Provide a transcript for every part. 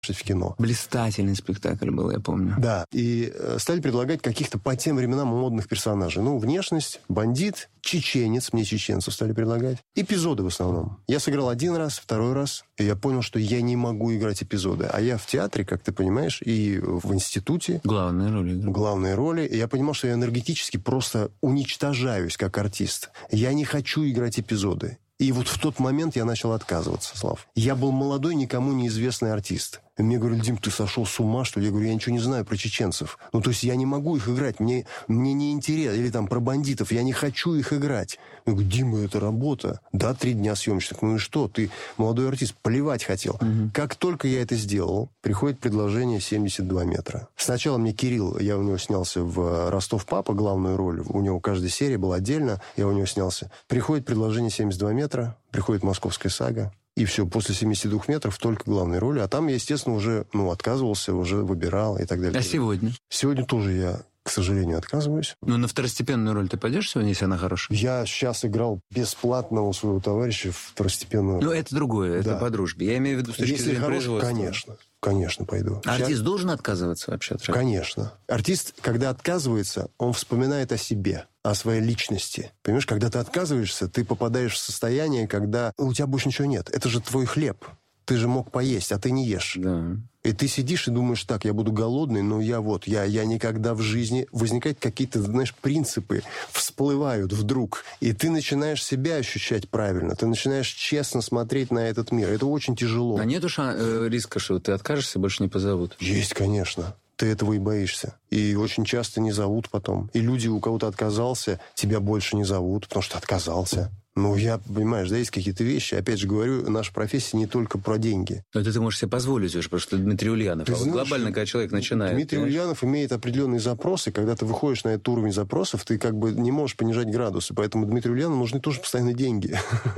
в кино. Блистательный спектакль был, я помню. Да, и стали предлагать каких-то по тем временам модных персонажей. Ну, внешность, бандит, чеченец, мне чеченцев стали предлагать. Эпизоды в основном. Я сыграл один раз, второй раз, и я понял, что я не могу играть эпизоды. А я в театре, как ты понимаешь, и в институте. Главные роли. Главные роли. И я понимал, что я энергетически просто уничтожаюсь как артист. Я не хочу играть эпизоды. И вот в тот момент я начал отказываться, Слав. Я был молодой, никому неизвестный артист. И мне говорили: Дим, ты сошел с ума, что ли? Я говорю: я ничего не знаю про чеченцев. Ну, то есть я не могу их играть, мне не интересно. Или там про бандитов, я не хочу их играть. Я говорю: Дима, это работа. Да, 3 дня съемочных. Ну и что? Ты молодой артист, плевать хотел. Как только я это сделал, приходит предложение 72 метра. Сначала мне Кирилл, я у него снялся в «Ростов папа», главную роль. У него каждая серия была отдельно, я у него снялся. Приходит предложение 72 метра, приходит «Московская сага». И все, после 72 метров только главной роли. А там я, естественно, уже отказывался, уже выбирал и так далее. А сегодня? Сегодня тоже я, к сожалению, отказываюсь. Ну, на второстепенную роль ты пойдешь сегодня, если она хорошая? Я сейчас играл бесплатно у своего товарища второстепенную. Ну, это другое, это по дружбе. Я имею в виду с точки зрения производства. Конечно, пойду. Артист должен отказываться вообще от роли? Конечно. Артист, когда отказывается, он вспоминает о себе, о своей личности. Понимаешь, когда ты отказываешься, ты попадаешь в состояние, когда у тебя больше ничего нет. Это же твой хлеб. Ты же мог поесть, а ты не ешь. Да. И ты сидишь и думаешь: так, я буду голодный, но я никогда в жизни... Возникают какие-то, знаешь, принципы, всплывают вдруг. И ты начинаешь себя ощущать правильно. Ты начинаешь честно смотреть на этот мир. Это очень тяжело. А нету риска, что ты откажешься, больше не позовут? Есть, конечно. Ты этого и боишься. И очень часто не зовут потом. И люди, у кого ты отказался, тебя больше не зовут, потому что отказался. Ну, понимаешь, да, есть какие-то вещи. Опять же говорю, наша профессия не только про деньги. Но это ты можешь себе позволить уже, потому что Дмитрий Ульянов. Ты а вот знаешь, глобально, когда человек начинает... Дмитрий Ульянов имеет определенные запросы. Когда ты выходишь на этот уровень запросов, ты как бы не можешь понижать градусы. Поэтому Дмитрию Ульянову нужны тоже постоянно деньги.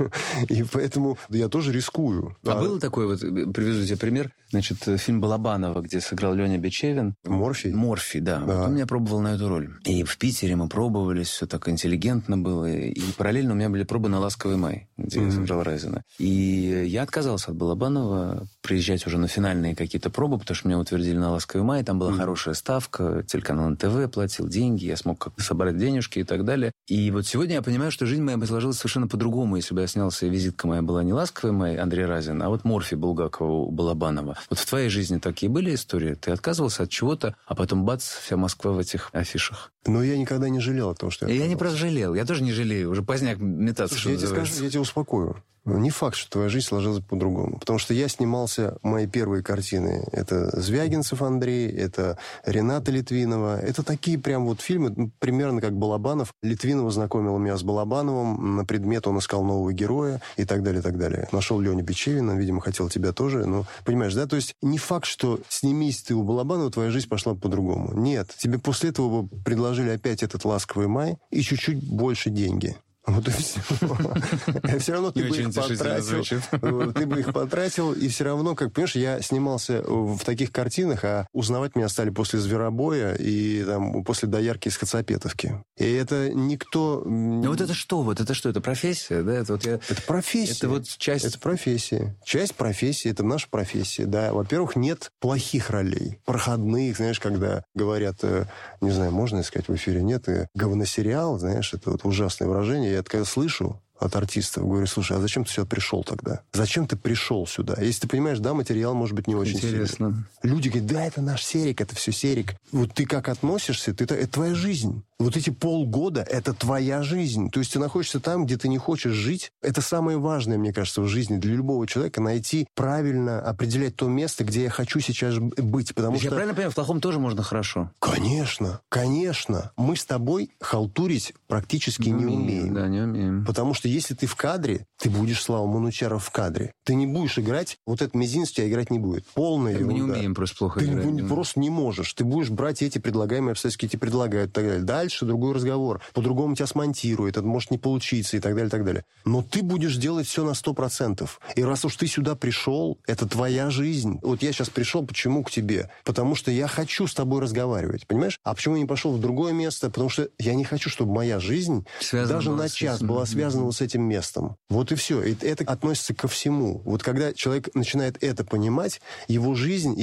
И поэтому я тоже рискую. А было такое, вот приведу тебе пример, значит, фильм Балабанова, где сыграл Леня Бечевин. Морфий? Морфий, да. Вот он меня пробовал на эту роль. И в Питере мы пробовались, все так интеллигентно было. И параллельно у меня были пробы на «Ласковый май», где я сыграл Разина. И я отказался от Балабанова приезжать уже на финальные какие-то пробы, потому что меня утвердили на «Ласковый май», там была хорошая ставка, телеканал НТВ платил деньги, я смог как-то собрать денежки и так далее. И вот сегодня я понимаю, что жизнь моя бы сложилась совершенно по-другому, если бы я снялся, и визитка моя была не «Ласковый май» Андрей Разин, а вот «Морфий» Булгакова у Балабанова. Вот в твоей жизни такие были истории? Ты отказывался от чего-то, а потом бац, вся Москва в этих афишах. Но я никогда не жалел о том, что я не просто жалел, я тоже не жалею, уже поздняк метаться, что называется. Я тебя успокою. Не факт, что твоя жизнь сложилась по-другому. Потому что я снимался, мои первые картины, это Звягинцев Андрей, это Рената Литвинова. Это такие прям вот фильмы, примерно как Балабанов. Литвинова знакомила меня с Балабановым, на предмет он искал нового героя и так далее, и так далее. Нашел Леню Бечевина, видимо, хотел тебя тоже. Ну, понимаешь, да? То есть не факт, что снимись ты у Балабанова, твоя жизнь пошла бы по-другому. Нет. Тебе после этого бы предложили опять этот «Ласковый май» и чуть-чуть больше деньги. Вот и все. Все равно ты бы их потратил. Ты бы их потратил, и все равно, как понимаешь, я снимался в таких картинах, а узнавать меня стали после «Зверобоя» и там, после «Доярки» из Хацапетовки. И это никто... Ну вот это что? Вот это что? Это профессия, да? Это профессия. Это вот часть... Это профессия. Часть профессии, это наша профессия, да. Во-первых, нет плохих ролей. Проходных, знаешь, когда говорят, не знаю, можно сказать в эфире, нет, говносериал, знаешь, это вот ужасное выражение. Я когда слышу от артистов, говорю: слушай, а зачем ты сюда пришел тогда? Зачем ты пришел сюда? Если ты понимаешь, да, материал может быть не очень интересно. Сильный. Люди говорят: да, это наш серик, это все серик. Вот ты как относишься, это твоя жизнь. Вот эти полгода – это твоя жизнь. То есть ты находишься там, где ты не хочешь жить. Это самое важное, мне кажется, в жизни для любого человека – найти правильно, определять то место, где я хочу сейчас быть. Потому что... Я правильно понимаю, в плохом тоже можно хорошо? Конечно, конечно. Мы с тобой халтурить практически не умеем. Да, не умеем. Потому что если ты в кадре, ты будешь Слава Манучаров в кадре. Ты не будешь играть, вот этот мизинец у тебя играть не будет. Полная ерунда. Мы не умеем просто плохо играть. Ты просто не можешь. Ты будешь брать эти предлагаемые обстоятельства, эти предлагают и так далее. Дальше совершенно другой разговор. По-другому тебя смонтируют, это может не получиться и так далее, и так далее. Но ты будешь делать все на 100%. И раз уж ты сюда пришел, это твоя жизнь. Вот я сейчас пришел, почему к тебе? Потому что я хочу с тобой разговаривать, понимаешь? А почему я не пошел в другое место? Потому что я не хочу, чтобы моя жизнь даже на час была связана вот с этим местом. Вот и все. И это относится ко всему. Вот когда человек начинает это понимать, его жизнь